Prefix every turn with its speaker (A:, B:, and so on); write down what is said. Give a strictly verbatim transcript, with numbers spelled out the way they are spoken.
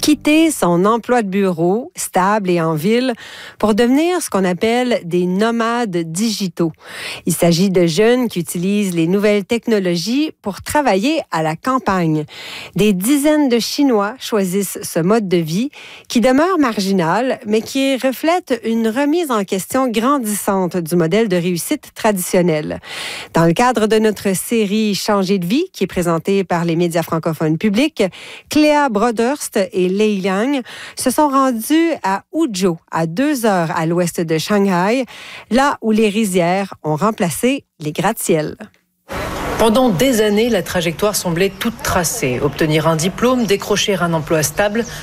A: quitter son emploi de bureau, stable et en ville, pour devenir ce qu'on appelle des nomades digitaux. Il s'agit de jeunes qui utilisent les nouvelles technologies pour travailler à la campagne. Des dizaines de Chinois choisissent ce mode de vie qui demeure marginal, mais qui reflète une remise en question grandissante du modèle de réussite traditionnel. Dans le cadre de notre série Changer de vie, qui est présentée par les médias francophones publics, Cléa Broderst et Lei Liang se sont rendus à Huzhou, à deux heures à l'ouest de Shanghai, là où les rizières ont remplacé les gratte-ciels.
B: Pendant des années, la trajectoire semblait toute tracée. Obtenir un diplôme, décrocher un emploi stable,